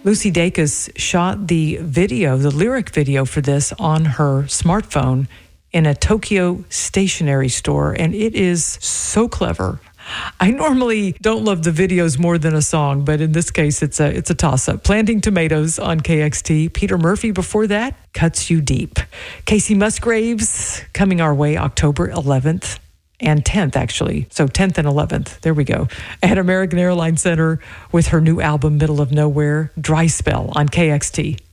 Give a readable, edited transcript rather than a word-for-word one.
Lucy Dacus shot the lyric video for this on her smartphone in a Tokyo stationery store, and it is so clever. I normally don't love the videos more than a song, but in this case, it's a toss-up. Planting Tomatoes on KXT. Peter Murphy before that, Cuts You Deep. Casey Musgraves coming our way October 11th and 10th, actually. So 10th and 11th. There we go. At American Airlines Center with her new album, Middle of Nowhere, Dry Spell on KXT.